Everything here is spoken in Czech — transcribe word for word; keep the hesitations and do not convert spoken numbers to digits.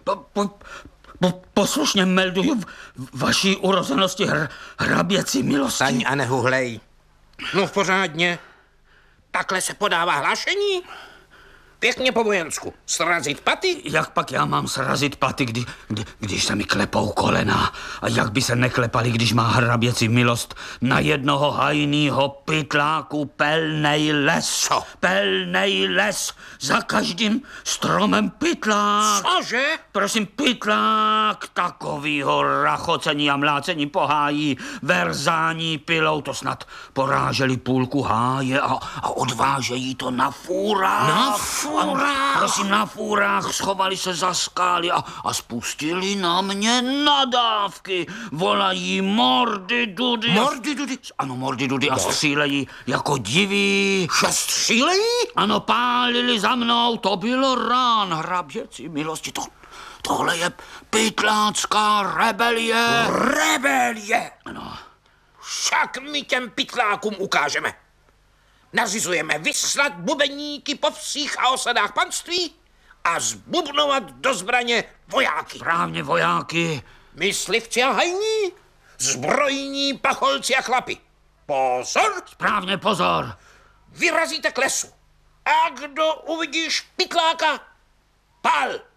po, po, po, poslušně melduju v, vaší urozenosti hr, hraběcí milosti. Staň a nehuhlej. No v pořádně. Takhle se podává hlášení? Pěkně po vojensku. Srazit paty? Jak pak já mám srazit paty, kdy, kdy, když se mi klepou kolena? A jak by se neklepali, když má hraběcí milost na jednoho hajnýho pytláku pelnej les? Co? Pelnej les. Za každým stromem pytlák. Cože? Prosím, pytlák takovýho rachocení a mlácení po háji, verzání pilou, to snad poráželi půlku háje a, a odvážejí to na fůrách. Na fůrách? Ano, prosím, na fůrách schovali se za skály a, a spustili na mě nadávky. Volají mordy dudy. Mordy dudy? Ano, mordy dudy a střílejí jako diví. Že střílejí? Ano, pálili za mnou, to bylo rán, hraběcí milosti. To, tohle je pytlácká rebelie. Rebelie? Ano. Však my těm pytlákům ukážeme. Nařizujeme vyslat bubeníky po vsích a osadách panství a zbubnovat do zbraně vojáky. Správně, vojáky. Myslivci a hajní, zbrojní pacholci a chlapi. Pozor! Správně, pozor. Vyrazíte k lesu. A kdo uvidí špitláka, pal!